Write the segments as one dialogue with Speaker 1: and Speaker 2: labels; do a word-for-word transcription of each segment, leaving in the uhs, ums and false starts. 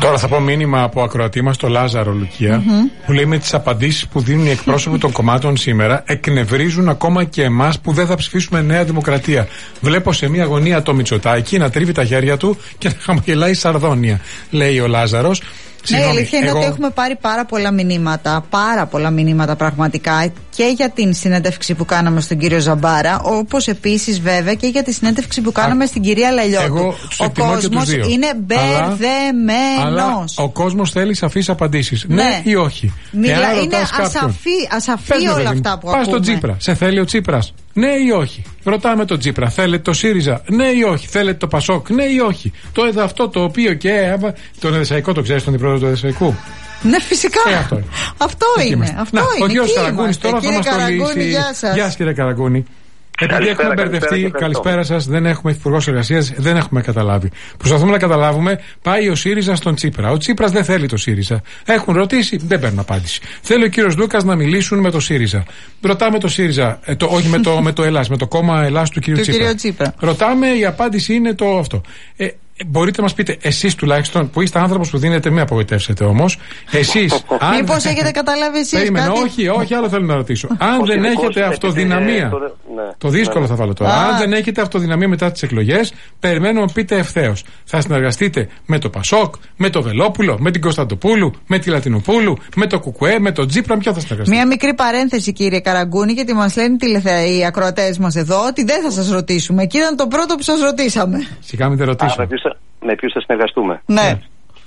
Speaker 1: Τώρα θα πω μήνυμα από ακροατή μας, το Λάζαρο Λουκία, mm-hmm. που λέει με τις απαντήσεις που δίνουν οι εκπρόσωποι των κομμάτων σήμερα εκνευρίζουν ακόμα και εμάς που δεν θα ψηφίσουμε Νέα Δημοκρατία. Βλέπω σε μια γωνία το Μητσοτάκη να τρίβει τα χέρια του και να χαμογελάει σαρδόνια, λέει ο Λάζαρος.
Speaker 2: Ναι, η αλήθεια είναι εγώ... ότι έχουμε πάρει πάρα πολλά μηνύματα, πάρα πολλά μηνύματα πραγματικά και για την συνέντευξη που κάναμε στον κύριο Ζαμπάρα, όπως επίσης βέβαια και για τη συνέντευξη που κάναμε Α, στην κυρία Λαλιώτου. Ο κόσμος είναι μπερδεμένος. Αλλά ο
Speaker 1: κόσμος θέλει σαφείς απαντήσεις. Ναι, ναι ή όχι.
Speaker 2: Μιλά, είναι ασαφή, ασαφή όλα αυτά που
Speaker 1: ακούμε. Πας στον Τσίπρα. Σε θέλει ο Τσίπρας. Ναι ή όχι. Ρωτάμε τον Τσίπρα. Θέλετε το ΣΥΡΙΖΑ. Ναι ή όχι. Θέλετε το ΠΑΣΟΚ. Ναι ή όχι. Το ΕΔΑ αυτό το οποίο και. Τον Εδεσσαϊκό το ξέρεις, τον αντιπρόεδρο του Εδεσσαϊκού.
Speaker 2: Ναι, φυσικά.
Speaker 1: Ε, αυτό είναι.
Speaker 2: Αυτό είναι. Αυτό
Speaker 1: να,
Speaker 2: είναι.
Speaker 1: Ο κύριος Καραγκούνης τώρα θα μας το λύσει.
Speaker 2: Γεια σας.
Speaker 1: Γεια σας κύριε Καραγκούνη. Επειδή έχουμε μπερδευτεί, καλησπέρα σας, δεν έχουμε υπουργός εργασίας, δεν έχουμε καταλάβει. Προσπαθούμε να καταλάβουμε, πάει ο ΣΥΡΙΖΑ στον Τσίπρα. Ο Τσίπρας δεν θέλει το ΣΥΡΙΖΑ. Έχουν ρωτήσει, δεν παίρνουν απάντηση. Θέλει ο κύριος Λούκας να μιλήσουν με το ΣΥΡΙΖΑ. Ρωτάμε το ΣΥΡΙΖΑ, ε, το, όχι με το, με το ΕΛΑΣ, με το κόμμα ΕΛΑΣ του κύριου Τσίπρα.
Speaker 2: Τσίπρα.
Speaker 1: Ρωτάμε, η απάντηση είναι το αυτό. Ε, Μπορείτε να μας πείτε, εσείς τουλάχιστον, που είστε άνθρωπος που δίνετε, μην απογοητεύσετε όμως. Εσείς.
Speaker 2: αν... Μήπως έχετε καταλάβει εσείς.
Speaker 1: Περίμενε,
Speaker 2: κάτι...
Speaker 1: όχι, όχι, άλλο θέλω να ρωτήσω. Αν δεν έχετε αυτοδυναμία. Το δύσκολο θα βάλω τώρα. Αν δεν έχετε αυτοδυναμία μετά τις εκλογές, περιμένω να πείτε ευθέως. Θα συνεργαστείτε με το Πασόκ, με το Βελόπουλο, με την Κωνσταντοπούλου, με τη Λατινοπούλου, με το Κουκουέ, με τον Τζίπρα, ποιο θα συνεργαστείτε.
Speaker 2: Μία μικρή παρένθεση, κύριε Καραγκούνη, γιατί μας λένε οι ακροατές μας εδώ ότι δεν θα σας ρωτήσουμε. Και ήταν το πρώτο που σας ρωτήσαμε.
Speaker 1: Σιγά μην δεν ρωτήσω.
Speaker 3: Με ποιους θα συνεργαστούμε.
Speaker 2: Ναι. ναι.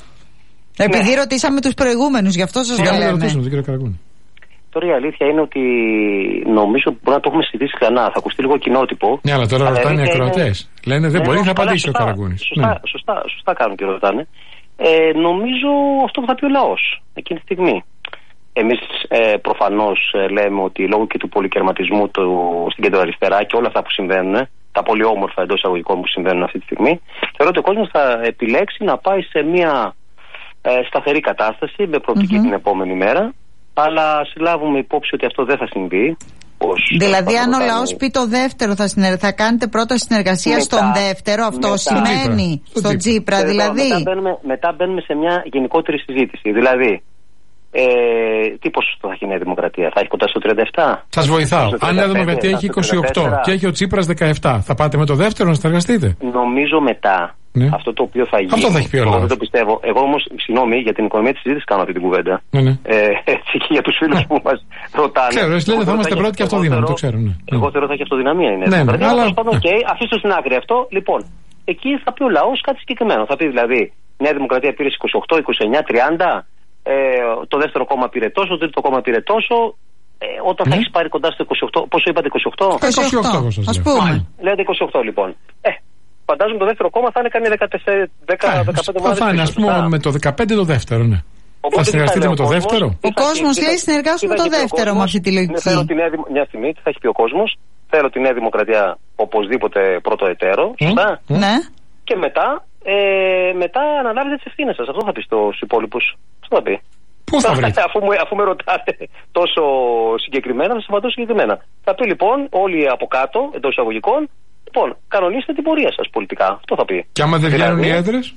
Speaker 2: Επειδή ναι. ρωτήσαμε τους προηγούμενους, γι' αυτό σας
Speaker 1: ναι,
Speaker 2: το λέμε.
Speaker 1: Ρωτήσουμε, τον κύριο Καραγκούνη.
Speaker 3: Τώρα η αλήθεια είναι ότι νομίζω ότι μπορεί να το έχουμε συζητήσει ξανά. Θα ακουστεί λίγο κοινότυπο.
Speaker 1: Ναι, αλλά τώρα αλλά ρωτάνε οι ακροατές. Είναι... Λένε δεν ναι, μπορεί, θα απαντήσει
Speaker 3: σωστά,
Speaker 1: ο Καραγκούνης.
Speaker 3: Σωστά, ναι. σωστά, σωστά κάνουν και ρωτάνε. Ε, νομίζω αυτό που θα πει ο λαός εκείνη τη στιγμή. Εμείς ε, προφανώς ε, λέμε ότι λόγω και του πολυκερματισμού του, στην κεντροαριστερά και όλα αυτά που συμβαίνουν, τα πολύ όμορφα εντός εισαγωγικών που συμβαίνουν αυτή τη στιγμή, θεωρώ ότι ο κόσμος θα επιλέξει να πάει σε μια ε, σταθερή κατάσταση με προοπτική mm-hmm. την επόμενη μέρα, αλλά συλλάβουμε υπόψη ότι αυτό δεν θα συμβεί.
Speaker 2: Δηλαδή, αν ο λαός πει το δεύτερο, θα, συνεργα... θα κάνετε πρώτα συνεργασία μετά, στον δεύτερο, αυτό μετά, σημαίνει στον στο Τσίπρα, Τσίπρα, δηλαδή.
Speaker 3: Μετά μπαίνουμε, μετά μπαίνουμε σε μια γενικότερη συζήτηση. Δηλαδή, ε, τι ποσοστό θα έχει η Νέα Δημοκρατία, θα έχει κοντά στο τριάντα επτά.
Speaker 1: Σας βοηθάω. Αν η Νέα Δημοκρατία έχει είκοσι οκτώ και έχει ο Τσίπρας δεκαεπτά, θα πάτε με το δεύτερο να συνεργαστείτε?
Speaker 3: Νομίζω μετά. Ναι. Αυτό το οποίο θα γίνει.
Speaker 1: Αυτό θα έχει πει ο λαός.
Speaker 3: Δεν το πιστεύω. Εγώ όμως, συγγνώμη, για την οικονομία της συζήτησης κάνω αυτή την κουβέντα.
Speaker 1: Ναι, ναι.
Speaker 3: Ε, έτσι και για τους φίλους που μας ρωτάνε.
Speaker 1: Ξέρω, εσείς λέτε θα είμαστε πρώτοι και αυτοδύναμοι, το ξέρω. Ναι.
Speaker 3: Εγώ θεωρώ θα έχει αυτοδυναμία είναι.
Speaker 1: Ναι, ναι,
Speaker 3: δηλαδή,
Speaker 1: αλλά...
Speaker 3: okay, αφήστε στην άκρη αυτό. Λοιπόν, εκεί θα πει ο λαός κάτι συγκεκριμένο. Θα πει δηλαδή, η Νέα Δημοκρατία πήρε είκοσι οκτώ, είκοσι εννιά, τριάντα. Ε, το δεύτερο κόμμα πήρε τόσο, το τρίτο κόμμα πήρε τόσο. Ε, όταν ναι. θα έχει πάρει κοντά στο είκοσι οκτώ, πόσο είπατε, είκοσι οκτώ?
Speaker 2: είκοσι οκτώ, ας πούμε.
Speaker 3: Λέτε είκοσι οκτώ λοιπόν. Ε, φαντάζομαι το δεύτερο κόμμα θα είναι κάνει δεκατέσσερα, δέκα, δεκαπέντε μήνες.
Speaker 1: Θα είναι, ας πούμε, με το δεκαπέντε το δεύτερο, ναι. Οπότε θα συνεργαστείτε με το κόσμος, δεύτερο.
Speaker 2: Ο κόσμος λέει συνεργάσουμε με το δεύτερο με αυτή τη λογική.
Speaker 3: Θέλω τη νέα, μια στιγμή, τι θα έχει πει ο κόσμος. Θέλω τη Νέα Δημοκρατία οπωσδήποτε πρώτο εταίρο. Σωστά.
Speaker 2: Ναι.
Speaker 3: Και μετά, ε, μετά αναλάβετε τις ευθύνες σας. Αυτό θα πει στους υπόλοιπους. Αυτό θα πει.
Speaker 1: Πού θα βρείτε?
Speaker 3: αφού, μου, αφού με ρωτάτε τόσο συγκεκριμένα, θα σας απαντώ συγκεκριμένα. Θα πει λοιπόν όλοι από κάτω, εντός εισαγωγικών, λοιπόν, κανονίστε την πορεία σας πολιτικά. Αυτό θα πει.
Speaker 1: Και άμα δεν βγαίνουν οι έδρες?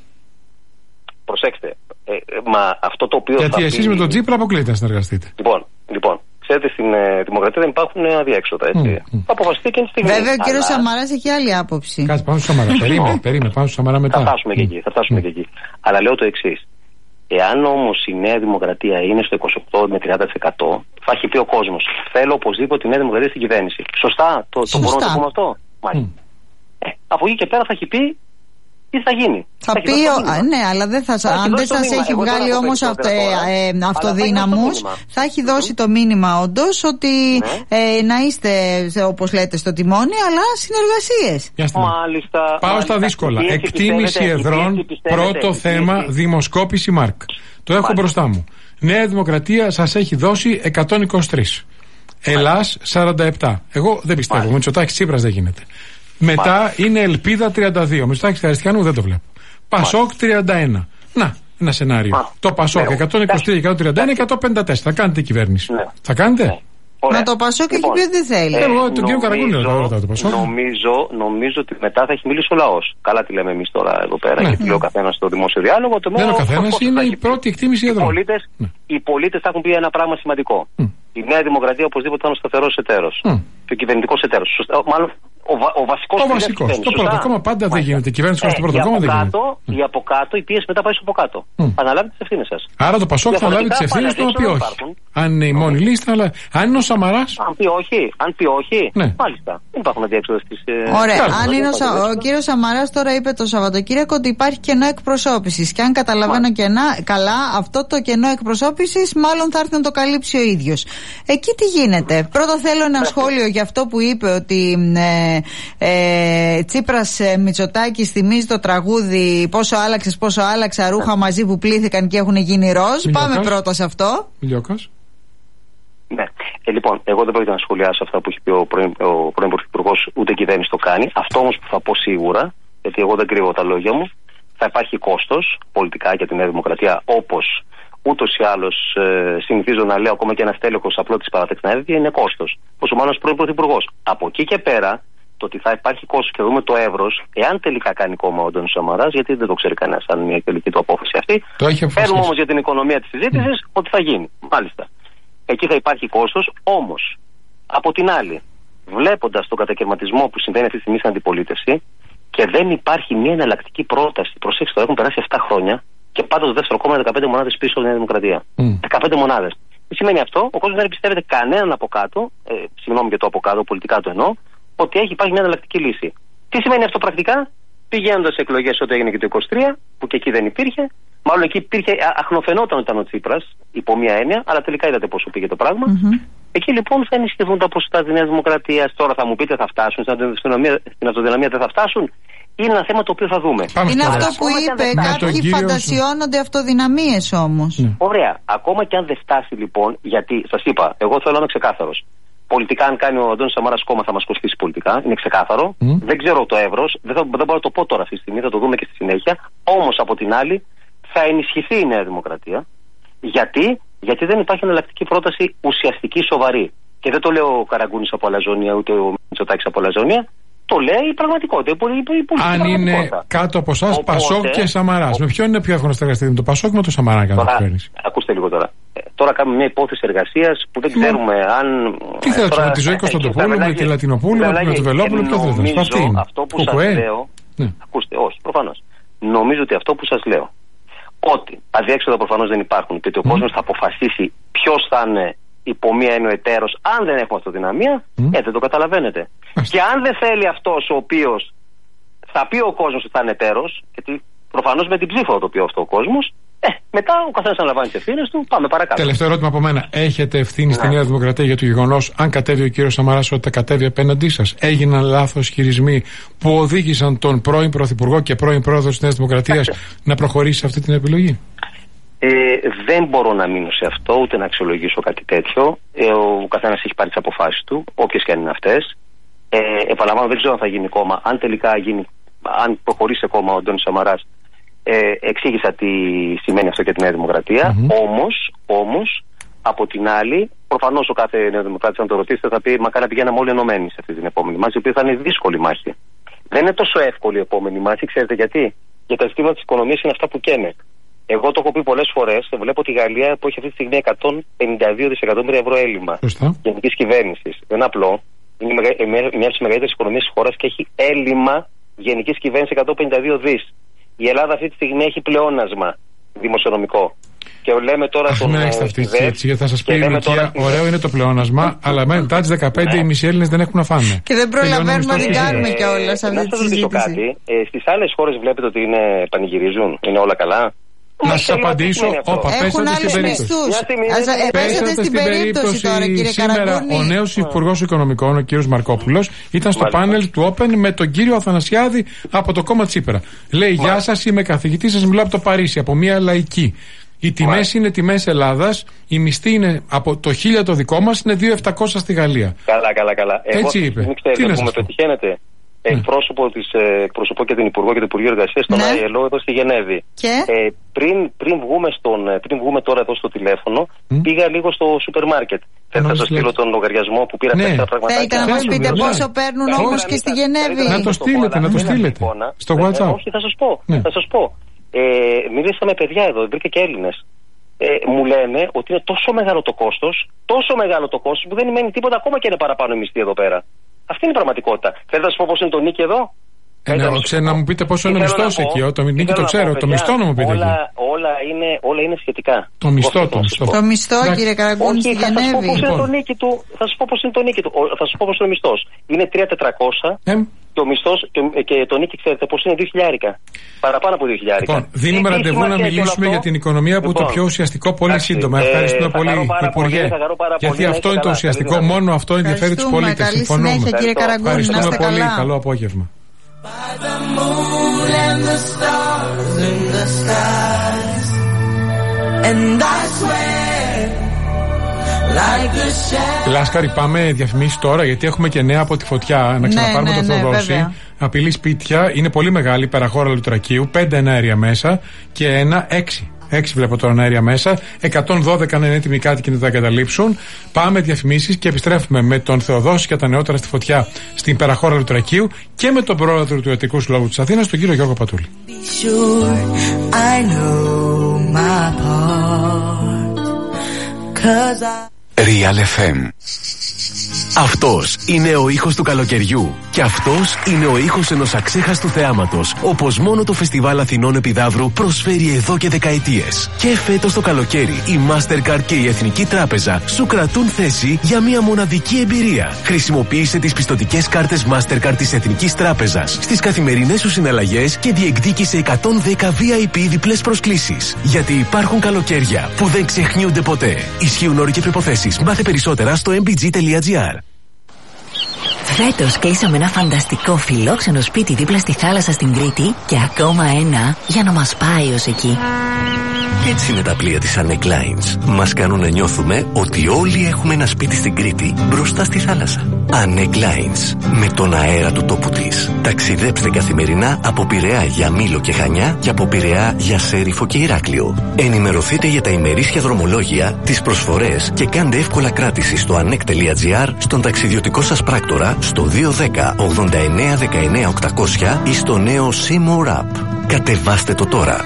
Speaker 3: Προσέξτε. Ε, μα αυτό το οποίο.
Speaker 1: Γιατί
Speaker 3: θα
Speaker 1: εσείς
Speaker 3: πει...
Speaker 1: με τον Τσίπρα αποκλείετε να συνεργαστείτε.
Speaker 3: Λοιπόν, λοιπόν. Ξέρετε, στην ε, Δημοκρατία δεν υπάρχουν αδιέξοδα, έτσι. Mm, mm. Θα αποφασιστεί εκείνη τη στιγμή.
Speaker 2: Βέβαια, ο κύριος αλλά... Σαμαράς έχει άλλη άποψη.
Speaker 1: Κάτσε, πάμε στο Σαμαρά. περίμενε, περίμενε, πάμε στο Σαμαρά μετά.
Speaker 3: Θα φτάσουμε και εκεί, θα φτάσουμε και εκεί. Αλλά λέω το εξής. Εάν όμως η Νέα Δημοκρατία είναι στο είκοσι οκτώ με τριάντα τοις εκατό, θα έχει πει ο κόσμος. Θέλω οπωσδήποτε η Νέα Δημοκρατία στην κυβέρνηση. Σωστά, το, το μπορώ να το πούμε αυτό. Μάλιστα. Mm. Ε, από εκεί και πέρα θα έχει πει τι θα γίνει.
Speaker 2: Θα, θα πει, ο, ναι, αλλά δεν θα, θα αν δεν σας έχει Εγώ βγάλει όμως αυτο, ε, ε, αυτοδύναμους, θα, θα έχει δώσει το μήνυμα όντως ότι ναι. ε, να είστε όπως λέτε στο τιμόνι, αλλά συνεργασίες.
Speaker 3: Μάλιστα.
Speaker 1: Πάω μάλιστα, στα δύσκολα. Εκτίμηση εδρών, πρώτο θέμα, δημοσκόπηση Μάρκ. Το έχω ναι. μπροστά μου. Νέα Δημοκρατία σας έχει δώσει εκατόν είκοσι τρία. Ελλάς σαράντα επτά. Εγώ δεν πιστεύω. Με Μητσοτάκης Τσίπρας δεν γίνεται. Μετά Μάλιστα. είναι Ελπίδα τριάντα δύο. Μητσοτάκης Χαριστιανού δεν το βλέπω. Πασόκ τριάντα ένα. Να, ένα σενάριο. Α, το Πασόκ ναι, εκατόν είκοσι τρία, εκατόν τριάντα ένα, εκατόν πενήντα τέσσερα. Θα κάνετε κυβέρνηση. Ναι. Θα κάνετε?
Speaker 3: Ναι.
Speaker 2: Μα το Πασόκ έχει πει ότι δεν θέλει.
Speaker 1: Ε, Εγώ τον κύριο Καραγκούνη ρωτάω το Πασόκ.
Speaker 3: Νομίζω, νομίζω ότι μετά θα έχει μιλήσει ο λαός. Καλά τη λέμε εμείς τώρα εδώ πέρα, ναι, γιατί λέει ο καθένας στο δημόσιο διάλογο. Το
Speaker 1: δεν ο καθένας, είναι η πρώτη εκτίμηση εδώ.
Speaker 3: Οι πολίτες, ναι. οι πολίτες θα έχουν πει ένα πράγμα σημαντικό. Mm. Η Νέα Δημοκρατία οπωσδήποτε θα είναι ο σταθερός εταίρος. Mm. Και ο κυβερνητικός εταίρος. Μάλλον ο, βα, ο βασικός.
Speaker 1: Ο βασικός. Το πρώτο κόμμα πάντα δεν γίνεται. Η κυβέρνηση χωρίς το πρώτο κόμμα δεν γίνεται.
Speaker 3: Η από κάτω, η πίεση μετά πάει στο από κάτω. Αναλάβετε τις ευθύνες σας.
Speaker 1: Άρα το Πασόκ θα λάβει τις ευθύνες του να πει όχι. Αν είναι η μόνη λίστα, αλλά αν είναι ο Σαμαράς.
Speaker 3: Αν πει όχι, αν πει όχι, μάλιστα. Δεν υπάρχουν αντιέξοδες στις.
Speaker 2: Ωραία. Αν είναι ο κύριος Σαμαράς τώρα είπε το Σαββατοκύριακο ότι υπάρχει κενό εκπροσώπησης. Και αν καταλαβαίνω καλά, αυτό το κενό εκπροσώπησης μάλλον θα έρθει να το καλύψει ο ίδιος. Εκεί τι γίνεται? Πρώτα θέλω ένα σχόλιο για αυτό που είπε ότι ε, ε, Τσίπρας ε, Μητσοτάκης θυμίζει το τραγούδι «Πόσο άλλαξες, πόσο άλλαξα ρούχα μαζί που πλήθηκαν και έχουν γίνει ροζ». Πάμε πρώτα σε αυτό.
Speaker 1: Μιλιόκας.
Speaker 3: Ναι. Ε, λοιπόν, εγώ δεν πρόκειται να σχολιάσω αυτά που έχει πει ο πρώην, ο πρώην Πρωθυπουργός, ούτε η κυβέρνηση το κάνει. Αυτό όμως που θα πω σίγουρα, γιατί εγώ δεν κρύβω τα λόγια μου, θα υπάρχει κόστος πολιτικά για τη Νέα Δημοκρατία, όπως ούτως ή άλλως ε, συνηθίζω να λέω ακόμα και ένα τέλεχος απλό της παράταξης να έδειξε, είναι κόστος. Όσο μάλλον ως πρώην Πρωθυπουργός. Από εκεί και πέρα, το ότι θα υπάρχει κόστος και δούμε το εύρος, εάν τελικά κάνει κόμμα ο Αντώνης Σαμαράς, γιατί δεν το ξέρει κανένας αν είναι η τελική του απόφαση αυτή. Παίρνουμε όμως για την οικονομία της συζήτησης mm. ότι θα γίνει. Μάλιστα. Εκεί θα υπάρχει κόστος, όμως από την άλλη, βλέποντας τον κατακαιρματισμό που συμβαίνει αυτή τη στιγμή στην αντιπολίτευση και δεν υπάρχει μια εναλλακτική πρόταση. Προσέξτε, έχουν περάσει επτά χρόνια. Και πάντα το δεύτερο κόμμα είναι δεκαπέντε μονάδες πίσω από τη Νέα Δημοκρατία. Mm. δεκαπέντε μονάδες. Τι σημαίνει αυτό? Ο κόσμος δεν εμπιστεύεται κανέναν από κάτω, ε, συγγνώμη για το από κάτω, πολιτικά το εννοώ, ότι έχει υπάρχει μια εναλλακτική λύση. Τι σημαίνει αυτό πρακτικά? Πηγαίνοντας σε εκλογές ό,τι έγινε και το είκοσι τρία, που και εκεί δεν υπήρχε, μάλλον εκεί υπήρχε, αχνοφαινόταν όταν ο Τσίπρας, υπό μία έννοια, αλλά τελικά είδατε πόσο πήγε το πράγμα. Mm-hmm. Εκεί λοιπόν θα ενισχυθούν τα ποσοστά της Νέας Δημοκρατίας. Τώρα θα μου πείτε θα φτάσουν, στην αυτοδυναμία δεν θα φτάσουν. Είναι ένα θέμα το οποίο θα δούμε.
Speaker 2: Πάμε είναι αυτό που είπε. Κάποιοι φαντασιώνονται αυτοδυναμίες όμως. Ναι.
Speaker 3: Ωραία. Ακόμα και αν δεν φτάσει λοιπόν, γιατί σας είπα, εγώ θέλω να είμαι ξεκάθαρος. Πολιτικά, αν κάνει ο Αντώνης Σαμαράς κόμμα, θα μας κοστίσει πολιτικά. Είναι ξεκάθαρο. Mm. Δεν ξέρω το εύρος. Δεν, δεν μπορώ να το πω τώρα αυτή τη στιγμή. Θα το δούμε και στη συνέχεια. Όμως από την άλλη, θα ενισχυθεί η Νέα Δημοκρατία. Γιατί? Γιατί δεν υπάρχει εναλλακτική πρόταση ουσιαστική, σοβαρή. Και δεν το λέω ο Καραγκούνης από Αλαζόνια, ούτε ο Μητσοτάκης από Αλαζόνια. Το λέει η πραγματικότητα. Η, η, η, η
Speaker 1: Αν είναι κάτω από εσάς, Πασόκ και Σαμαράς. Ο... Με ποιον είναι πιο εύκολο να συνεργαστείτε, με το Πασόκ ή με το Σαμαρά, κατά την κυβέρνηση?
Speaker 3: Ακούστε λίγο τώρα. Ε, τώρα κάνουμε μια υπόθεση εργασίας που δεν ξέρουμε mm. αν.
Speaker 1: Τι θέλετε, με τη Ζωή Κωνσταντοπούλου, με τη Λατινοπούλου, με το Βελόπουλο, ποιο θέλετε? Αυτή είναι.
Speaker 3: Αυτό που σας λέω. Ναι. Ακούστε, όχι, προφανώς. Νομίζω ότι αυτό που σας λέω, ότι αδιέξοδα προφανώς δεν υπάρχουν και ότι ο mm. κόσμος θα αποφασίσει ποιος θα είναι υπό μία έννοια εταίρος, αν δεν έχουμε αυτοδυναμία, mm. ε, δεν το καταλαβαίνετε. Mm. Και αν δεν θέλει αυτός ο οποίος θα πει ο κόσμος ότι θα είναι εταίρος, γιατί προφανώς με την ψήφο θα το πει αυτό ο κόσμος, ε, μετά ο καθένας αναλαμβάνει τις ευθύνες του, πάμε παρακάτω.
Speaker 1: Τελευταίο ερώτημα από μένα. Έχετε ευθύνη στη Νέα Δημοκρατία για το γεγονός, αν κατέβει ο κύριος Σαμαράς, ότι κατέβει απέναντί σας? Έγιναν λάθος χειρισμοί που οδήγησαν τον πρώην Πρωθυπουργό και πρώην Πρόεδρο της Νέας Δημοκρατίας να προχωρήσει σε αυτή την επιλογή?
Speaker 3: Ε, δεν μπορώ να μείνω σε αυτό, ούτε να αξιολογήσω κάτι τέτοιο. Ε, ο καθένας έχει πάρει τις αποφάσεις του, όποιες και αν είναι αυτές. Ε, επαναλαμβάνω, δεν ξέρω αν θα γίνει κόμμα. Αν τελικά γίνει, αν προχωρήσει σε κόμμα ο Αντώνης Σαμαράς, ε, εξήγησα τι σημαίνει αυτό για τη Νέα Δημοκρατία. Mm-hmm. Όμως, όμως, από την άλλη, προφανώς ο κάθε Νεοδημοκράτης, αν το ρωτήσετε, θα πει: μα καλά, πηγαίναμε όλοι ενωμένοι σε αυτή την επόμενη μάχη, η οποία θα είναι δύσκολη μάχη. Δεν είναι τόσο εύκολη η επόμενη μάχη, ξέρετε γιατί? Γιατί τα ζητήματα της οικονομίας είναι αυτά που καίνε. Εγώ το έχω πει πολλές φορές. Βλέπω τη Γαλλία που έχει αυτή τη στιγμή εκατόν πενήντα δύο δισεκατομμύρια ευρώ έλλειμμα γενικής κυβέρνησης. Δεν είναι απλό. Είναι μια από τις μεγαλύτερες οικονομίες της χώρας και έχει έλλειμμα γενικής κυβέρνησης εκατόν πενήντα δύο δις. Η Ελλάδα αυτή τη στιγμή έχει πλεόνασμα δημοσιονομικό. Και λέμε τώρα
Speaker 1: Αχ, τον. Ναι, αυτή τη έτσι, γιατί θα σας πει η Λουκία, ωραίο είναι το πλεόνασμα, αλλά μετά τις δεκαπέντε οι μισοί Έλληνες δεν έχουν να φάνε.
Speaker 2: Και δεν προλαβαίνουμε να την κάνουμε κιόλας αυτή τη συζήτηση.
Speaker 3: κάτι. Στις άλλες χώρες βλέπετε ότι είναι, πανηγυρίζουν, είναι όλα καλά?
Speaker 1: Να σας απαντήσω, όπα, πέσατε στην περίπτωση.
Speaker 2: Πέσατε στην περίπτωση τώρα, κύριε Καραγκούνη.
Speaker 1: Σήμερα ο νέος Υπουργός Οικονομικών, ο κύριος Μαρκόπουλος, ήταν στο πάνελ του Open με τον κύριο Αθανασιάδη από το κόμμα Τσίπρα. Λέει: γεια σας, είμαι καθηγητής, σας μιλάω από το Παρίσι, από μια λαϊκή. Οι τιμές είναι τιμές Ελλάδας, η μισθή είναι από το χίλια το δικό μας, είναι δύο χιλιάδες επτακόσια στη Γαλλία.
Speaker 3: Καλά, καλά, καλά.
Speaker 1: Έτσι είπε.
Speaker 3: Δεν ξέρετε που με πετυχαίνετε. Εκπρόσωπο, της, εκπροσωπώ και την Υπουργό και το Υπουργείο Εργασίας στον άι ελ ο εδώ στη Γενέβη. Ε, πριν, πριν, βγούμε στον, πριν βγούμε τώρα εδώ στο τηλέφωνο, mm. πήγα λίγο στο σούπερ μάρκετ. Θε να σα στείλω τον λογαριασμό που πήρα τέσσερα πραγματάκια.
Speaker 2: Θέλετε να μα πείτε πόσο παίρνουν όμως και στη Γενέβη?
Speaker 1: Να το στείλετε, να το στείλετε. Στο WhatsApp.
Speaker 3: Όχι, θα σα πω. Θα σας πω. Ε, μίλησα με παιδιά εδώ, βρήκα και Έλληνες. Ε, μου λένε ότι είναι τόσο μεγάλο το κόστος, τόσο μεγάλο το κόστος που δεν μένει τίποτα ακόμα και είναι παραπάνω η μισθή εδώ πέρα. Αυτή είναι η πραγματικότητα. Θέλετε να σα πω πώς είναι το νίκη εδώ?
Speaker 1: Ε, ναι, να, ξέρω, να μου πείτε πόσο είναι ο μισθός εκεί. Το νίκη το ξέρω. Πω, το μισθό να μου πείτε.
Speaker 3: Όλα, όλα, είναι, όλα είναι σχετικά.
Speaker 1: Το μισθό, το μισθό.
Speaker 2: Το μισθό, κύριε Καραγκούνη, στη Γενέβη.
Speaker 3: Θα σα πω πώς είναι το νίκη του. Θα σα πω πώς είναι το νίκη του. Θα σα πω πώς είναι ο μισθός. Είναι τρία χιλιάδες τετρακόσια. Ε? Και ο μισθός και, και το νίκη, ξέρετε πώς είναι, δύο χιλιάρικα. Παραπάνω από δύο χιλιάρικα.
Speaker 1: Λοιπόν, δίνουμε ραντεβού να μιλήσουμε για την οικονομία που λοιπόν, το πιο ουσιαστικό πολύ σύντομα. Ευχαριστούμε πολύ, Υπουργέ. Γιατί αυτό είναι το ουσιαστικό. Μόνο αυτό ενδιαφέρει του πολίτες. Συμφωνούμε. Ευχαριστούμε πολύ. Καλό απόγευμα. By the moon and the stars in the skies, and I swear like a shadow. Λάσκαρη, πάμε διαφημίσεις τώρα, γιατί έχουμε και νέα από τη φωτιά. Να ξαναπάρουμε ναι, ναι, το Θεοδόση. Ναι, απειλή σπίτια, είναι πολύ μεγάλη, περαχώρα Λουτρακίου, πέντε εναέρια μέσα και ένα έξι. Έξι βλέπω τώρα αέρια μέσα. εκατόν δώδεκα είναι έτοιμοι κάτοικοι να τα εγκαταλείψουν. Πάμε διαφημίσεις και επιστρέφουμε με τον Θεοδόση και τα νεότερα στη φωτιά στην περαχώρα Λουτρακίου και με τον πρόεδρο του Ιατρικού Συλλόγου της Αθήνας, τον κύριο Γιώργο Πατούλη.
Speaker 4: Real εφ εμ. Αυτός είναι ο ήχος του καλοκαιριού και αυτός είναι ο ήχος ενός αξέχαστου θεάματος, όπως μόνο το Φεστιβάλ Αθηνών Επιδαύρου προσφέρει εδώ και δεκαετίες. Και φέτος το καλοκαίρι η Mastercard και η Εθνική Τράπεζα σου κρατούν θέση για μια μοναδική εμπειρία. Χρησιμοποίησε τις πιστωτικές κάρτες Mastercard της Εθνικής Τράπεζας στις καθημερινές σου συναλλαγές και διεκδίκησε εκατόν δέκα βι άι πι διπλές προσκλήσεις. Γιατί υπάρχουν καλοκαίρια που δεν ξεχνιούνται ποτέ. Ισχύουν όροι και προϋποθέσεις. Μάθε περισσότερα στο εμ μπι τζι τελεία τζι άρ.
Speaker 5: Φέτος κλείσαμε ένα φανταστικό φιλόξενο σπίτι δίπλα στη θάλασσα στην Κρήτη και ακόμα ένα για να μας πάει ως εκεί.
Speaker 6: Έτσι είναι τα πλοία της Anec Lines. Μας κάνουν να νιώθουμε ότι όλοι έχουμε ένα σπίτι στην Κρήτη μπροστά στη θάλασσα. Anec Lines. Με τον αέρα του τόπου της. Ταξιδέψτε καθημερινά από Πειραιά για Μήλο και Χανιά και από Πειραιά για Σέριφο και Ηράκλειο. Ενημερωθείτε για τα ημερήσια δρομολόγια, τις προσφορές και κάντε εύκολα κράτηση στο anec τελεία τζι άρ, στον ταξιδιωτικό σας πράκτορα, στο δύο ένα μηδέν ογδόντα εννέα δεκαεννέα οκτακόσια ή στο νέο Seymour App. Κατεβάστε το τώρα.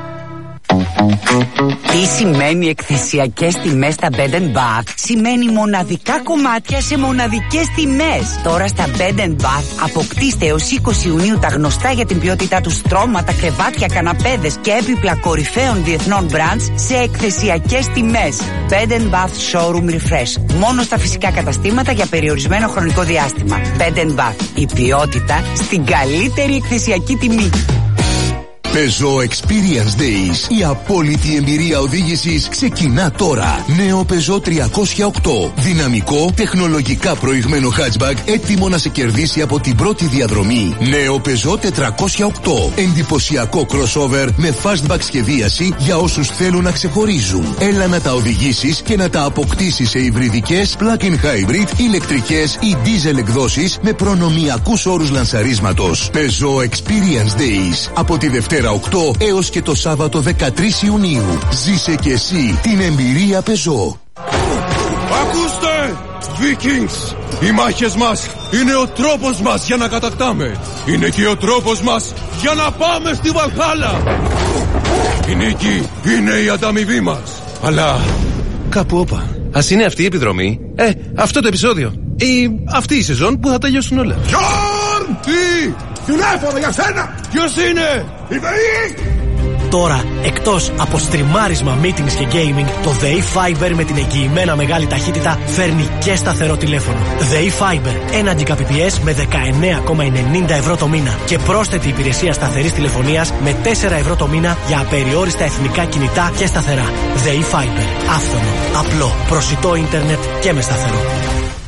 Speaker 7: Τι σημαίνει εκθεσιακές τιμές στα Bed and Bath? Σημαίνει μοναδικά κομμάτια σε μοναδικές τιμές. Τώρα στα Bed and Bath αποκτήστε έως είκοσι Ιουνίου τα γνωστά για την ποιότητά τους στρώματα, κρεβάτια, καναπέδες και έπιπλα κορυφαίων διεθνών brands σε εκθεσιακές τιμές. Bed and Bath Showroom Refresh. Μόνο στα φυσικά καταστήματα για περιορισμένο χρονικό διάστημα. Bed and Bath. Η ποιότητα στην καλύτερη εκθεσιακή τιμή.
Speaker 8: Peugeot Experience Days. Η απόλυτη εμπειρία οδήγησης ξεκινά τώρα. Νέο Peugeot τριακόσια οκτώ. Δυναμικό, τεχνολογικά προηγμένο hatchback, έτοιμο να σε κερδίσει από την πρώτη διαδρομή. Νέο Peugeot τετρακόσια οκτώ. Εντυπωσιακό crossover με fastback σχεδίαση για όσους θέλουν να ξεχωρίζουν. Έλα να τα οδηγήσεις και να τα αποκτήσεις σε υβριδικές, plug-in hybrid, ηλεκτρικές ή diesel εκδόσεις με προνομιακούς όρους λανσαρίσματος. Peugeot Experience Days. Από τη Δευτέρα οκτώ έως και το Σάββατο δεκατρείς Ιουνίου. Ζήσε και εσύ την εμπειρία Peugeot.
Speaker 9: Ακούστε! Vikings! Οι μάχες μας είναι ο τρόπος μας για να κατακτάμε. Είναι και ο τρόπος μας για να πάμε στη Βαλχάλα. Η νίκη είναι η ανταμοιβή μας. Αλλά κάπου όπα. Ας είναι αυτή η επιδρομή. Ε, αυτό το επεισόδιο. Ή αυτή η σεζόν που θα τελειώσουν όλα. Γιόρν! Τι! Τηλέφωνο για σένα! Ποιος είναι? Η ΔΕΗ!
Speaker 10: Τώρα, εκτός από στριμάρισμα, meetings και gaming, το ΔΕΗ Fiber με την εγγυημένα μεγάλη ταχύτητα φέρνει και σταθερό τηλέφωνο. ΔΕΗ Fiber, ένα Gbps με δεκαεννέα κόμμα ενενήντα ευρώ το μήνα και πρόσθετη υπηρεσία σταθερής τηλεφωνίας με τέσσερα ευρώ το μήνα για απεριόριστα εθνικά κινητά και σταθερά. ΔΕΗ Fiber, άφθονο, απλό, προσιτό ίντερνετ και με σταθερό.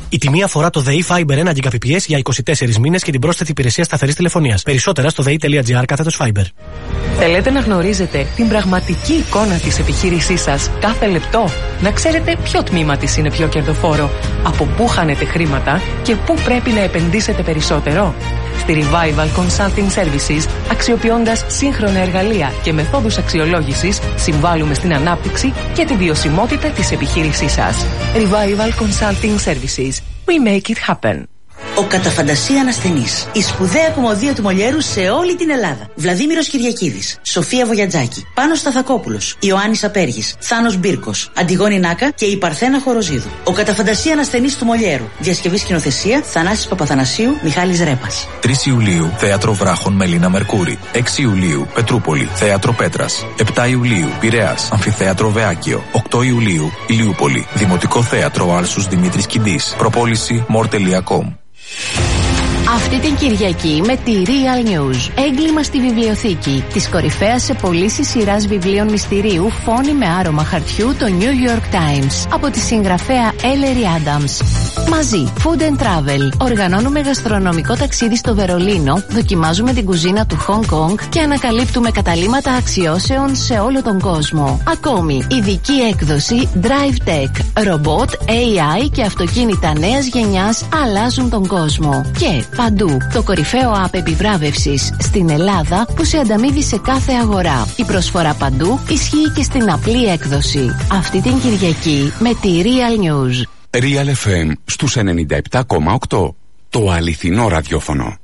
Speaker 10: Η τιμή αφορά το ΔΕΗ Fiber ένα Gbps για είκοσι τέσσερις μήνες και την πρόσθετη υπηρεσία σταθερής τηλεφωνίας. Περισσότερα στο dei.gr κάθετος Fiber.
Speaker 11: Θέλετε να γνωρίζετε την πραγματική εικόνα της επιχείρησής σας κάθε λεπτό? Να ξέρετε ποιο τμήμα της είναι πιο κερδοφόρο, από πού χάνετε χρήματα και πού πρέπει να επενδύσετε περισσότερο? Στη Revival Consulting Services, αξιοποιώντας σύγχρονα εργαλεία και μεθόδους αξιολόγησης, συμβάλλουμε στην ανάπτυξη και τη βιωσιμότητα της επιχείρησής σας. Revival Consulting Services. We make it happen.
Speaker 12: Ο κατά φαντασία ασθενής. Η σπουδαία κομμωδία του Μολιέρου σε όλη την Ελλάδα. Βλαδίμηρος Κυριακίδης, Σοφία Βογιατζάκη, Πάνος Σταθακόπουλος, Ιωάννης Απέργης, Θάνος Μπίρκος, Αντιγόνη Νάκα και η Παρθένα Χοροζίδου. Ο κατά φαντασία ασθενής του Μολιέρου. Διασκευή σκηνοθεσία Θανάσης Παπαθανασίου, Μιχάλης Ρέπας.
Speaker 13: τρεις Ιουλίου, Θέατρο Βράχων Μελίνα Μερκούρη. έξι Ιουλίου, Πετρούπολη, Θέατρο Πέτρας. επτά Ιουλίου, Πειραιάς, Αμφιθέατρο Βεάκιο. οκτώ Ιουλίου, Ηλιούπολη, Δημοτικό Θέατρο Άλσους Δημήτρης Κιντής. Προπόληση μορ τελεία κομ.
Speaker 14: Αυτή την Κυριακή με τη Real News. Έγκλημα στη βιβλιοθήκη. Της κορυφαίας σε πωλήσεις σειράς βιβλίων μυστηρίου Φόνη με άρωμα χαρτιού, το New York Times. Από τη συγγραφέα Ellery Adams. Μαζί, Food and Travel. Οργανώνουμε γαστρονομικό ταξίδι στο Βερολίνο, δοκιμάζουμε την κουζίνα του Hong Kong και ανακαλύπτουμε καταλύματα αξιώσεων σε όλο τον κόσμο. Ακόμη, ειδική έκδοση Drive Tech. Ρομπότ, έι άι και αυτοκίνητα νέας γενιάς αλλάζουν τον κόσμο. Και παντού, το κορυφαίο app επιβράβευσης στην Ελλάδα που σε ανταμείβει σε κάθε αγορά. Η προσφορά παντού ισχύει και στην απλή έκδοση. Αυτή την Κυριακή με τη Real News.
Speaker 15: Real εφ εμ στους ενενήντα επτά κόμμα οκτώ. Το αληθινό ραδιόφωνο.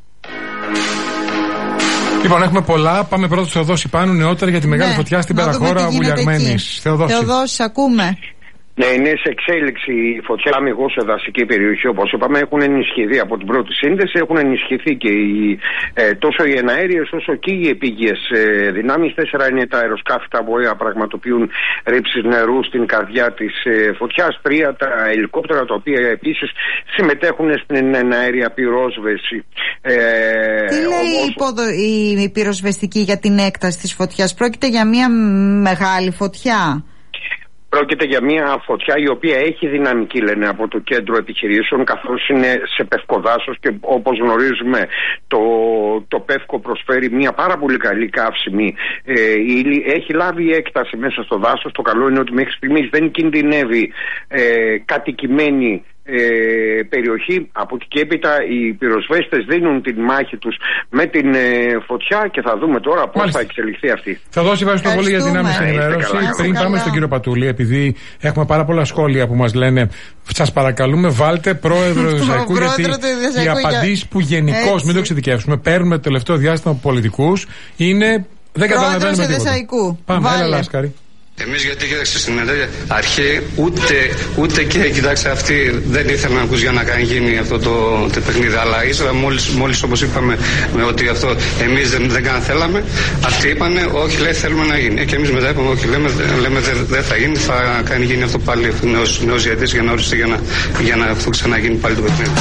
Speaker 1: Λοιπόν, έχουμε πολλά. Πάμε πρώτα στο Θεοδόση Πάνου, νεότερα για τη μεγάλη ναι, φωτιά στην Περαχώρα Βουλιαγμένης.
Speaker 2: Θεοδόση. Θεοδόση, ακούμε.
Speaker 16: Ναι, είναι σε εξέλιξη η φωτιά αμυγός σε δασική περιοχή, όπως είπαμε. Έχουν ενισχυθεί από την πρώτη σύνδεση, έχουν ενισχυθεί και οι, ε, τόσο οι εναέριες όσο και οι επίγειες ε, δυνάμεις. Τέσσερα είναι τα αεροσκάφη τα οποία πραγματοποιούν ρήψεις νερού στην καρδιά της ε, φωτιάς. Τρία τα ελικόπτερα, τα οποία επίσης συμμετέχουν στην εναέρια πυρόσβεση. Ε,
Speaker 2: Τι λέει όμως... η, ποδο... η πυροσβεστική για την έκταση της φωτιάς? Πρόκειται για μια μεγάλη φωτιά?
Speaker 16: Πρόκειται για μια φωτιά η οποία έχει δυναμική, λένε, από το κέντρο επιχειρήσεων, καθώς είναι σε πευκοδάσος και όπως γνωρίζουμε το, το πεύκο προσφέρει μια πάρα πολύ καλή καύσιμη ε, ύλη. Έχει λάβει έκταση μέσα στο δάσος. Το καλό είναι ότι μέχρι στιγμής δεν κινδυνεύει ε, κατοικημένη Ε, περιοχή. Από εκεί και έπειτα οι πυροσβέστες δίνουν την μάχη τους με την ε, φωτιά και θα δούμε τώρα πώς θα εξελιχθεί αυτή.
Speaker 1: Θα δώσει ευχαριστώ πολύ για την άμεση ενημέρωση. Πριν πάμε στον κύριο Πατούλη, επειδή έχουμε πάρα πολλά σχόλια που μας λένε, σας παρακαλούμε βάλτε πρόεδρο του ΔΕΣΑΙΚΟΥ, γιατί οι απαντήσεις που γενικώς, μην το εξειδικεύσουμε, παίρνουμε το τελευταίο διάστημα από πολιτικούς είναι, δεν καταλαβαίνουμε τίποτα. Πάμε, έλα Λάσκαρη.
Speaker 17: Εμείς, γιατί κοίταξε στην αρχή ούτε, ούτε και κοιτάξτε αυτοί δεν ήθελαν να ακούς για να κάνει γίνει αυτό το, το παιχνίδι, αλλά ύστερα μόλις, μόλις όπως είπαμε με ότι αυτό εμείς δεν, δεν καν θέλαμε, αυτοί είπανε όχι, λέει, θέλουμε να γίνει, και εμείς μετά είπαμε όχι, λέμε, λέμε δεν δε θα γίνει, θα κάνει γίνει αυτό πάλι νέος, νέος διαιτής για να οριστεί για να, για να αυτό ξαναγίνει πάλι το παιχνίδι.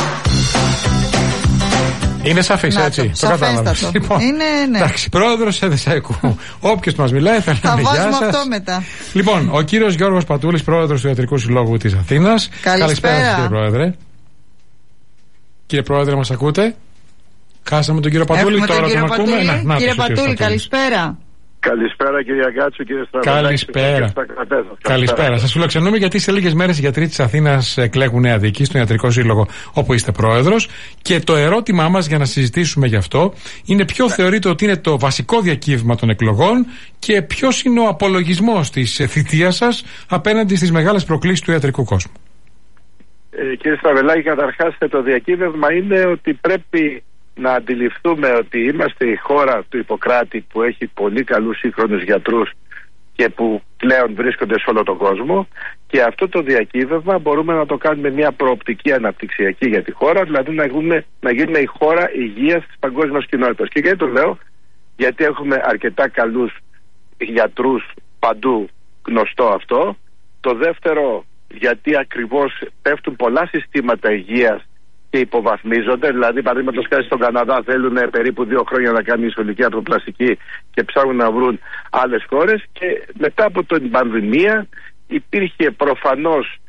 Speaker 1: Είναι σαφής, έτσι. Το κατάλαβες. Λοιπόν, είναι, ναι. Εντάξει, πρόεδρος ΔΕΣΑΙΚΟΥ. Όποιος μας μιλάει θα λέμε γεια σας. Αυτό μετά. Λοιπόν, ο κύριος Γιώργος Πατούλης, πρόεδρος του Ιατρικού Συλλόγου της Αθήνας. Καλησπέρα σας, κύριε Πρόεδρε. Κύριε Πρόεδρε, μας ακούτε? Χάσαμε τον κύριο Πατούλη, Έχουμε τώρα τον, τον ακούμε. Να, να,
Speaker 2: κύριε Πατούλη, καλησπέρα.
Speaker 18: Καλησπέρα κύριε Αγκάτσου, κύριε Στραβελάκη.
Speaker 1: Καλησπέρα. Καλησπέρα. Σας φιλοξενούμε γιατί σε λίγες μέρες οι γιατροί της Αθήνας εκλέγουν νέα δίκη στον Ιατρικό Σύλλογο όπου είστε πρόεδρος. Και το ερώτημά μας για να συζητήσουμε γι' αυτό είναι ποιο ναι. θεωρείτε ότι είναι το βασικό διακύβημα των εκλογών και ποιος είναι ο απολογισμός της θητείας σας απέναντι στις μεγάλες προκλήσεις του ιατρικού κόσμου.
Speaker 18: Ε, κύριε Στραβελάκη, καταρχάς το διακύβευμα είναι ότι πρέπει να αντιληφθούμε ότι είμαστε η χώρα του Ιπποκράτη που έχει πολύ καλούς σύγχρονους γιατρούς και που πλέον βρίσκονται σε όλο τον κόσμο, και αυτό το διακύβευμα μπορούμε να το κάνουμε μια προοπτική αναπτυξιακή για τη χώρα, δηλαδή να γίνουμε, να γίνουμε η χώρα υγείας της παγκόσμιας κοινότητας. Και γιατί το λέω? Γιατί έχουμε αρκετά καλούς γιατρούς παντού, γνωστό αυτό. Το δεύτερο, γιατί ακριβώς πέφτουν πολλά συστήματα υγείας και υποβαθμίζονται. Δηλαδή, παραδείγματος χάρη στον Καναδά θέλουν περίπου δύο χρόνια να κάνουν ισχυολική αρθροπλαστική και ψάχνουν να βρουν άλλες χώρες. Και μετά από την πανδημία υπήρχε προφανώς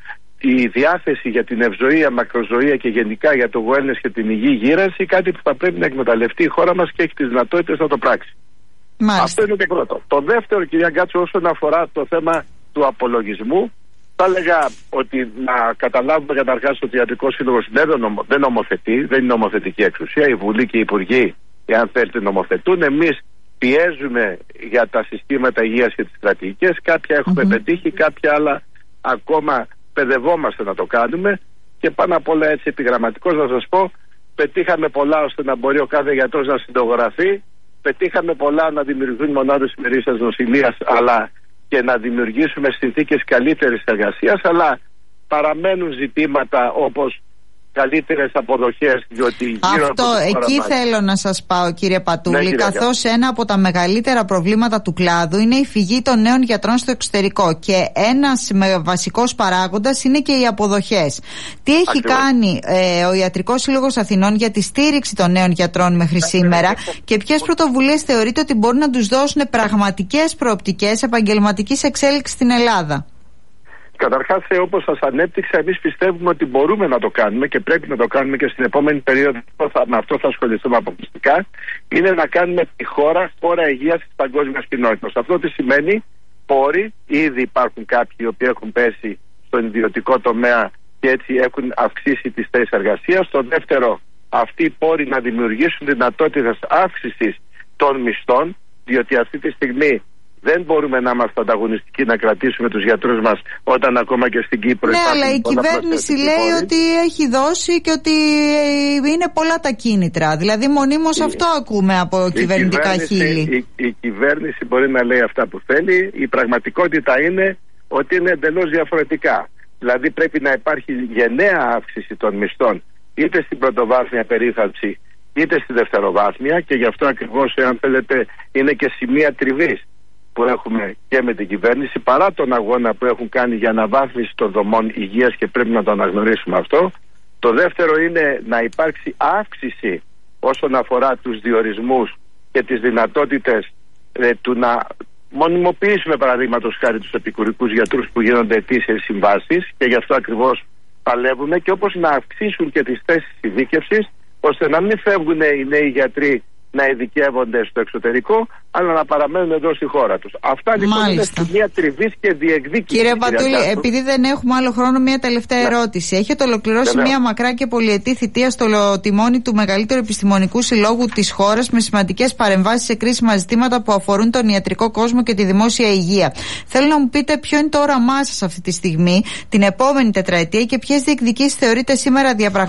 Speaker 18: η διάθεση για την ευζοία, μακροζωία και γενικά για το wellness και την υγιή γύρανση, κάτι που θα πρέπει να εκμεταλλευτεί η χώρα μας και έχει τις δυνατότητες να το πράξει.
Speaker 2: Μάλιστα.
Speaker 18: Αυτό είναι το πρώτο. Το δεύτερο, κυρία Γκάτσου, όσον αφορά το θέμα του απολογισμού, θα έλεγα ότι να καταλάβουμε καταρχάς ότι ο Ιατρικός Σύλλογος δεν νομοθετεί, δεν είναι νομοθετική εξουσία. Η Βουλή και οι Υπουργοί, εάν θέλετε, νομοθετούν. Εμείς πιέζουμε για τα συστήματα υγείας και τις στρατηγικές. Κάποια έχουμε mm-hmm. πετύχει, κάποια άλλα ακόμα παιδευόμαστε να το κάνουμε. Και πάνω απ' όλα, έτσι επιγραμματικός να σας πω, πετύχαμε πολλά ώστε να μπορεί ο κάθε γιατρός να συντογραφεί. Πετύχαμε πολλά να δημιουργηθούν μονάδες ημερήσιας νοσηλείας, αλλά και να δημιουργήσουμε συνθήκες καλύτερης εργασίας, αλλά παραμένουν ζητήματα όπως καλύτερες αποδοχές, διότι γύρω
Speaker 2: αυτό,
Speaker 18: από
Speaker 2: εκεί
Speaker 18: μας...
Speaker 2: θέλω να σας πάω, κύριε Πατούλη,
Speaker 18: ναι,
Speaker 2: καθώς ένα από τα μεγαλύτερα προβλήματα του κλάδου είναι η φυγή των νέων γιατρών στο εξωτερικό και ένας βασικός παράγοντας είναι και οι αποδοχές. Τι έχει Ακριβώς. κάνει ε, ο Ιατρικός Σύλλογος Αθηνών για τη στήριξη των νέων γιατρών μέχρι σήμερα και ποιες πρωτοβουλίες θεωρείτε ότι μπορούν να τους δώσουν πραγματικές προοπτικές επαγγελματικής εξέλιξης στην Ελλάδα?
Speaker 18: Καταρχάς, όπως σας ανέπτυξα, εμείς πιστεύουμε ότι μπορούμε να το κάνουμε και πρέπει να το κάνουμε και στην επόμενη περίοδο. Με αυτό θα ασχοληθούμε αποκλειστικά. Είναι να κάνουμε τη χώρα χώρα υγείας της παγκόσμιας κοινότητας. Αυτό τι σημαίνει? Πόροι, ήδη υπάρχουν κάποιοι οι οποίοι έχουν πέσει στον ιδιωτικό τομέα και έτσι έχουν αυξήσει τις θέσεις εργασίας. Το δεύτερο, αυτοί οι πόροι να δημιουργήσουν δυνατότητες αύξησης των μισθών, διότι αυτή τη στιγμή δεν μπορούμε να είμαστε ανταγωνιστικοί να κρατήσουμε τους γιατρούς μας όταν ακόμα και στην Κύπρο
Speaker 2: ναι,
Speaker 18: υπάρχουν.
Speaker 2: Ναι, αλλά η κυβέρνηση λέει πόροι. Ότι έχει δώσει και ότι είναι πολλά τα κίνητρα. Δηλαδή μονίμως η, αυτό ακούμε από η κυβερνητικά χείλη.
Speaker 18: Η, η κυβέρνηση μπορεί να λέει αυτά που θέλει. Η πραγματικότητα είναι ότι είναι εντελώς διαφορετικά. Δηλαδή πρέπει να υπάρχει γενναία αύξηση των μισθών είτε στην πρωτοβάθμια περίθαλψη είτε στη δευτεροβάθμια, και γι' αυτό ακριβώς, εάν θέλετε, είναι και σημεία τριβής που έχουμε και με την κυβέρνηση, παρά τον αγώνα που έχουν κάνει για αναβάθμιση των δομών υγείας, και πρέπει να το αναγνωρίσουμε αυτό. Το δεύτερο είναι να υπάρξει αύξηση όσον αφορά τους διορισμούς και τις δυνατότητες ε, του να μονιμοποιήσουμε, παραδείγματος χάρη, τους επικουρικούς γιατρούς που γίνονται ετήσιες συμβάσεις, και γι' αυτό ακριβώς παλεύουμε, και όπως να αυξήσουν και τις θέσεις ειδίκευσης, ώστε να μην φεύγουν οι νέοι γιατροί να ειδικεύονται στο εξωτερικό, αλλά να παραμένουν εδώ στη χώρα τους. Αυτά λοιπόν Μάλιστα. είναι μια τριβής και διεκδίκηση.
Speaker 2: Κύριε Πατούλη, επειδή δεν έχουμε άλλο χρόνο, μια τελευταία ναι. ερώτηση. Έχετε ολοκληρώσει Βεβαίως. μια μακρά και πολυετή θητεία στο τιμόνι του μεγαλύτερου επιστημονικού συλλόγου της χώρας, με σημαντικές παρεμβάσεις σε κρίσιμα ζητήματα που αφορούν τον ιατρικό κόσμο και τη δημόσια υγεία. Θέλω να μου πείτε ποιο είναι το όραμά σας αυτή τη στιγμή, την επόμενη τετραετία, και ποιες διεκδικήσεις θεωρείτε σήμερα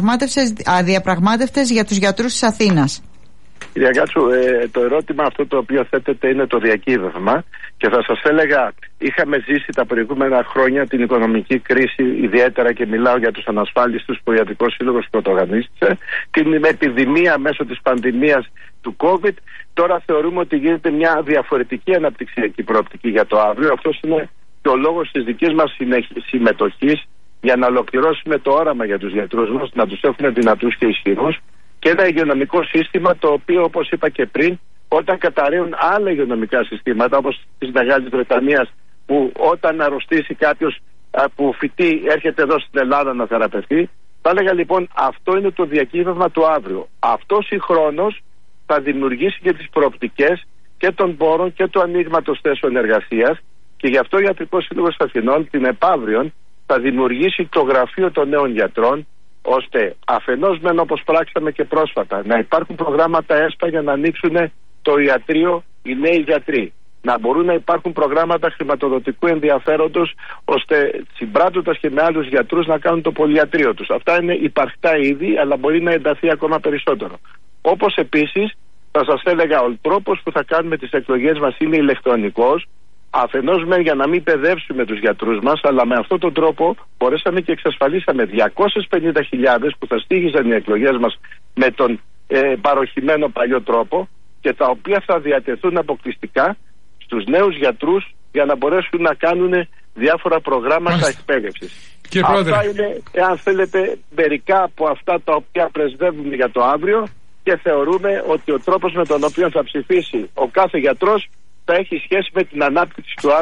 Speaker 2: αδιαπραγμάτευτες για τους γιατρούς της Αθήνας?
Speaker 18: Κυρία Γκάτσου, ε, το ερώτημα αυτό το οποίο θέτεται είναι το διακύβευμα, και θα σας έλεγα, είχαμε ζήσει τα προηγούμενα χρόνια την οικονομική κρίση, ιδιαίτερα, και μιλάω για τους ανασφάλιστους που ο Ιατρικός Σύλλογος πρωτογανίστησε, την επιδημία μέσω της πανδημίας του COVID. Τώρα θεωρούμε ότι γίνεται μια διαφορετική αναπτυξιακή προοπτική για το αύριο. Αυτός είναι και ο λόγος της δικής μας συμμετοχής, για να ολοκληρώσουμε το όραμα για τους γιατρούς μας, να τους έχουν δυνατούς και ισχυρούς, και ένα υγειονομικό σύστημα το οποίο, όπως είπα και πριν, όταν καταρρέουν άλλα υγειονομικά συστήματα, όπως της Μεγάλης Βρετανίας, που όταν αρρωστήσει κάποιος που φοιτεί έρχεται εδώ στην Ελλάδα να θεραπευτεί, θα έλεγα λοιπόν αυτό είναι το διακύβευμα του αύριο. Αυτό συγχρόνως θα δημιουργήσει και τις προοπτικές και των πόρων και του ανοίγματος θέσεων εργασίας, και γι' αυτό ο Ιατρικός Σύλλογος Αθηνών την επαύριον θα δημιουργήσει το γραφείο των νέων γιατρών, ώστε αφενός μεν, όπως πράξαμε και πρόσφατα, να υπάρχουν προγράμματα ΕΣΠΑ για να ανοίξουν το ιατρείο οι νέοι γιατροί, να μπορούν να υπάρχουν προγράμματα χρηματοδοτικού ενδιαφέροντος, ώστε συμπράττοντας και με άλλους γιατρούς να κάνουν το πολυιατρείο τους. Αυτά είναι υπαρκτά ήδη, αλλά μπορεί να ενταθεί ακόμα περισσότερο. Όπως επίσης θα σας έλεγα, ο τρόπος που θα κάνουμε τις εκλογές μας είναι ηλεκτρονικός, αφενός με για να μην παιδεύσουμε τους γιατρούς μας, αλλά με αυτόν τον τρόπο μπορέσαμε και εξασφαλίσαμε διακόσιες πενήντα χιλιάδες που θα στοίχιζαν οι εκλογές μας με τον ε, παροχημένο παλιό τρόπο, και τα οποία θα διατεθούν αποκλειστικά στους νέους γιατρούς για να μπορέσουν να κάνουν διάφορα προγράμματα εκπαίδευσης. Αυτά είναι, εάν θέλετε, μερικά από αυτά τα οποία πρεσβεύουμε για το αύριο, και θεωρούμε ότι ο τρόπος με τον οποίο θα ψηφίσει ο κάθε γιατρός θα έχει σχέση με την ανάπτυξη του αύριο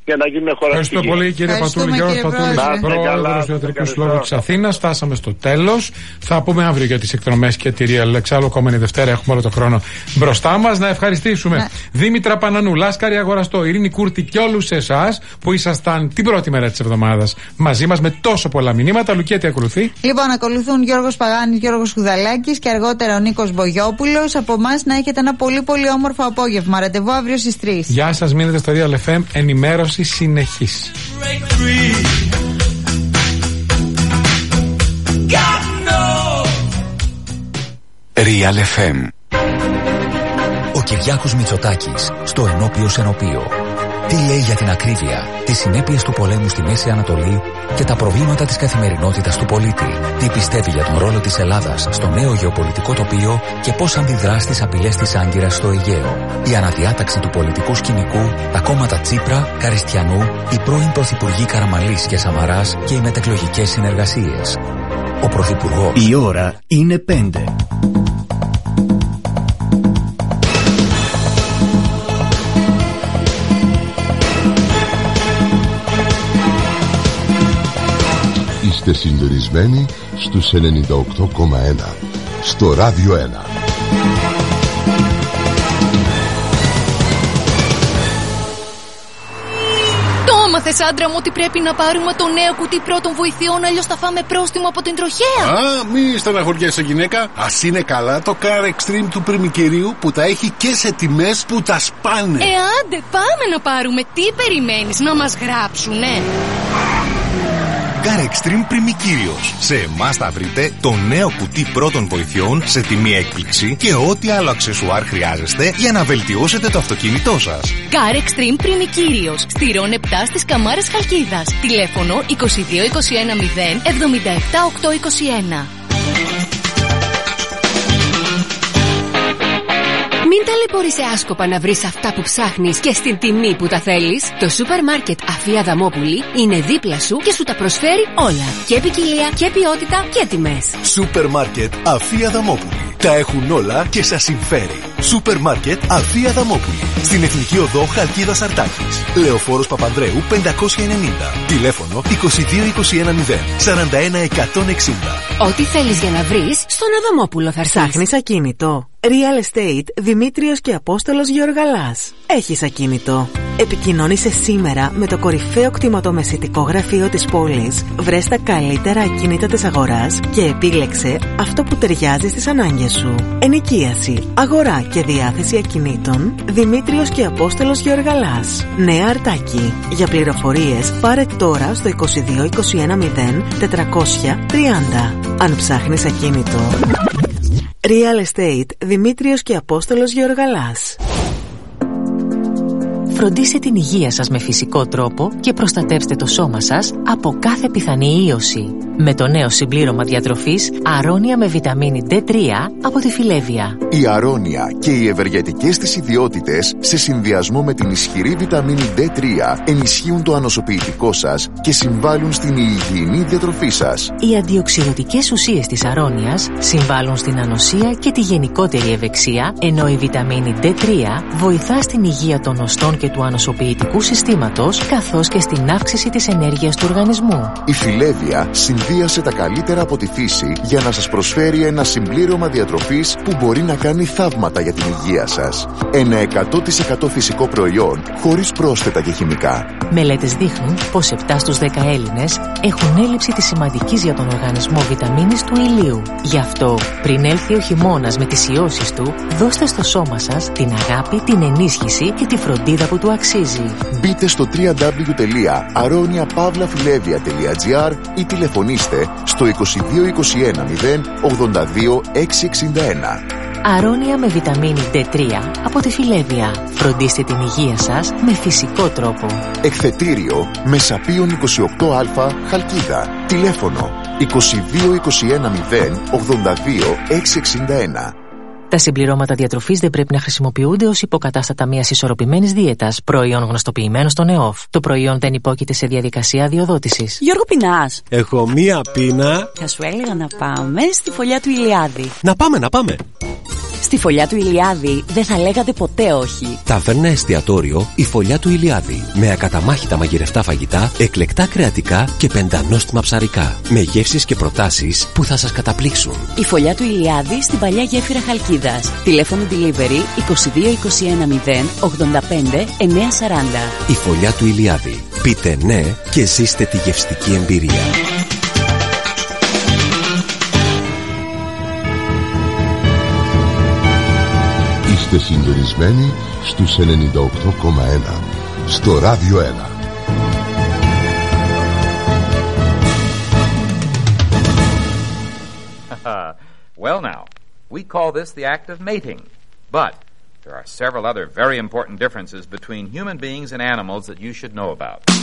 Speaker 18: για να γίνουν χωραστικοί.
Speaker 1: Ευχαριστώ πολύ κύριε Πατούλη, Γιώργος Πατούλης, πρόεδρος του Ιατρικού Συλλόγου της Αθήνας. Φτάσαμε στο τέλος. Θα πούμε αύριο για τις εκδρομές και τη Real. Εξάλλου, επόμενη Δευτέρα έχουμε όλο το χρόνο μπροστά μας. Να ευχαριστήσουμε ναι. Δήμητρα Πανανού, Λάσκαρη Αγοραστό, Ειρήνη Κούρτη και όλους εσάς που ήσασταν την πρώτη μέρα της εβδομάδας μαζί μας με τόσο πολλά μηνύματα. Λουκία, τι ακολουθεί?
Speaker 2: Λοιπόν, ακολουθούν Γιώργος Παγάνης, Γιώργος Χουδαλάκης και αργότερα ο Νίκος Μπογιόπουλος. Από εμάς να έχετε ένα πολύ πολύ όμορφο απόγευμα. Ραντεβού αύριο στις τρεις.
Speaker 1: Γεια σας, μείνετε στο Real εφ εμ. Ενημέρωση συνεχής.
Speaker 4: Real εφ εμ.
Speaker 13: Ο Κυριάκος Μητσοτάκης στο Ενώπιος Ενωπείο. Τι λέει για την ακρίβεια, τις συνέπειες του πολέμου στη Μέση Ανατολή και τα προβλήματα της καθημερινότητας του πολίτη. Τι πιστεύει για τον ρόλο της Ελλάδας στο νέο γεωπολιτικό τοπίο και πώς αντιδρά στις απειλές της Άγκυρας στο Αιγαίο. Η αναδιάταξη του πολιτικού σκηνικού, τα κόμματα Τσίπρα, Καριστιανού, οι πρώην πρωθυπουργοί Καραμανλής και Σαμαράς και οι μετεκλογικές συνεργασίες. Ο πρωθυπουργός.
Speaker 19: Η ώρα είναι πέντε.
Speaker 8: Είστε συντονισμένοι στους ενενήντα οκτώ κόμμα ένα στο Ράδιο ένα.
Speaker 20: Το έμαθες, άντρα μου, ότι πρέπει να πάρουμε το νέο κουτί πρώτων βοηθειών, αλλιώς θα φάμε πρόστιμο από την τροχέα?
Speaker 21: Α, μη στεναχωριέσαι γυναίκα. Ας είναι καλά το Car Extreme του Πριμικυρίου που τα έχει και σε τιμές που τα σπάνε.
Speaker 20: Ε, άντε, πάμε να πάρουμε. Τι περιμένεις, να μας γράψουνε?
Speaker 22: Car Extreme Πριμικύριος. Σε εμάς θα βρείτε το νέο κουτί πρώτων βοηθειών σε τιμή έκπληξη και ό,τι άλλο αξεσουάρ χρειάζεστε για να βελτιώσετε το αυτοκίνητό σας.
Speaker 20: Car Extreme Πριμικύριος. Στηρών επτά στις Καμάρες Χαλκίδας. Τηλέφωνο είκοσι δύο είκοσι ένα μηδέν εβδομήντα επτά οκτακόσια είκοσι ένα.
Speaker 23: Μην ταλαιπωρείσαι άσκοπα να βρεις αυτά που ψάχνεις και στην τιμή που τα θέλεις. Το σούπερ μάρκετ Αφία Δαμόπουλη είναι δίπλα σου και σου τα προσφέρει όλα. Και ποικιλία και ποιότητα και τιμές.
Speaker 22: Σούπερ μάρκετ Αφία Δαμόπουλη. Τα έχουν όλα και σας συμφέρει. Σούπερ μάρκετ Αφία Δαμόπουλη. Στην Εθνική Οδό Χαλκίδας Αρτάκης. Λεωφόρος Παπανδρέου πεντακόσια ενενήντα. Τηλέφωνο είκοσι δύο είκοσι ένα μηδέν σαράντα ένα εκατόν εξήντα.
Speaker 23: Ό,τι θέλεις για να βρεις, στον Αδαμόπουλο θα έρθεις.
Speaker 24: Ψάχνεις ακίνητο? Real Estate Δημήτριος και Απόστολος Γεωργαλάς. Έχεις ακίνητο? Επικοινώνησε σήμερα με το κορυφαίο κτηματομεσητικό γραφείο της πόλης. Βρες τα καλύτερα ακίνητα της αγοράς και επίλεξε αυτό που ταιριάζει στις ανάγκες σου. Ενοικίαση, αγορά και διάθεση ακινήτων. Δημήτριος και Απόστολος Γεωργαλάς. Νέα Αρτάκη. Για πληροφορίες πάρε τώρα στο είκοσι δύο είκοσι ένα μηδέν τετρακόσια τριάντα. Αν ψάχνεις ακίνητο, Real Estate Δημήτριος και Απόστολος Γεωργαλάς.
Speaker 5: Φροντίστε την υγεία σας με φυσικό τρόπο και προστατεύστε το σώμα σας από κάθε πιθανή ίωση. Με το νέο συμπλήρωμα διατροφής Αρώνια με βιταμίνη ντι τρία από τη Φιλέβια.
Speaker 25: Η Αρώνια και οι ευεργετικές της ιδιότητες σε συνδυασμό με την ισχυρή βιταμίνη ντι τρία ενισχύουν το ανοσοποιητικό σας και συμβάλλουν στην υγιεινή διατροφή σας.
Speaker 5: Οι αντιοξυδοτικές ουσίες της Αρώνιας συμβάλλουν στην ανοσία και τη γενικότερη ευεξία, ενώ η βιταμίνη ντι τρία βοηθά στην υγεία των οστών και του ανοσοποιητικού συστήματος, καθώς και στην αύξηση της ενέργειας του οργανισμού.
Speaker 25: Η Φιλέβια συνδύασε τα καλύτερα από τη φύση για να σας προσφέρει ένα συμπλήρωμα διατροφής που μπορεί να κάνει θαύματα για την υγεία σας. Ένα εκατό τοις εκατό φυσικό προϊόν χωρίς πρόσθετα και χημικά.
Speaker 5: Μελέτες δείχνουν πως επτά στους δέκα Έλληνες έχουν έλλειψη της σημαντικής για τον οργανισμό βιταμίνης του ηλίου. Γι' αυτό, πριν έλθει ο χειμώνας με τις ιώσεις του, δώστε στο σώμα σας την αγάπη, την ενίσχυση και τη φροντίδα που του αξίζει.
Speaker 25: Μπείτε στο double-u double-u double-u τελεία aronia pavla filevia τελεία gr ή τηλεφωνήστε στο είκοσι δύο είκοσι ένα μηδέν ογδόντα δύο εξακόσια εξήντα ένα.
Speaker 5: Αρώνια με βιταμίνη ντι τρία από τη Φιλέβια. Φροντίστε την υγεία σας με φυσικό τρόπο.
Speaker 25: Εκθετήριο Μεσαπίων είκοσι οκτώ α Χαλκίδα. Τηλέφωνο είκοσι δύο είκοσι ένα μηδέν ογδόντα δύο εξακόσια εξήντα ένα.
Speaker 5: Τα συμπληρώματα διατροφής δεν πρέπει να χρησιμοποιούνται ως υποκατάστατα μιας ισορροπημένης δίαιτας, προϊόν γνωστοποιημένο στον ΕΟΦ. Το προϊόν δεν υπόκειται σε διαδικασία αδειοδότησης.
Speaker 26: Γιώργο, πεινάς?
Speaker 21: Έχω μία πείνα.
Speaker 26: Θα σου έλεγα να πάμε στη φωλιά του Ηλιάδη.
Speaker 21: Να πάμε, να πάμε.
Speaker 3: Στη Φωλιά του Ηλιάδη δεν θα λέγατε ποτέ όχι.
Speaker 6: Ταβέρνα εστιατόριο η Φωλιά του Ηλιάδη. Με ακαταμάχητα μαγειρευτά φαγητά, εκλεκτά κρεατικά και πεντανόστιμα ψαρικά. Με γεύσεις και προτάσεις που θα σας καταπλήξουν.
Speaker 3: Η Φωλιά του Ηλιάδη στην παλιά γέφυρα Χαλκίδας. Τηλέφωνο delivery είκοσι δύο είκοσι ένα μηδέν ογδόντα πέντε εννιακόσια σαράντα.
Speaker 6: Η Φωλιά του Ηλιάδη. Πείτε ναι και ζήστε τη γευστική εμπειρία.
Speaker 7: Είστε συντονισμένοι στους ενενήντα οκτώ κόμμα ένα στο Ράδιο ένα.
Speaker 9: Well now, we call this the act of mating, but there are several other very important differences between human beings and animals that you should know about.